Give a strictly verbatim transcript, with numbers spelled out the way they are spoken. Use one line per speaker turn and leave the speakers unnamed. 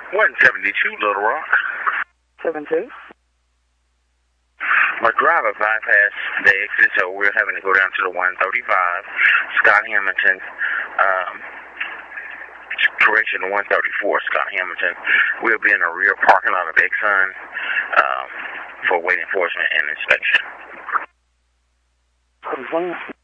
one seventy-two Little Rock.
seven two.
My driver bypassed the exit, so we're having to go down to the one thirty-five. Scott Hamilton, um, correction, the one thirty-four, Scott Hamilton. We'll be in the rear parking lot of Exxon um, for weight enforcement and inspection.
Confirm.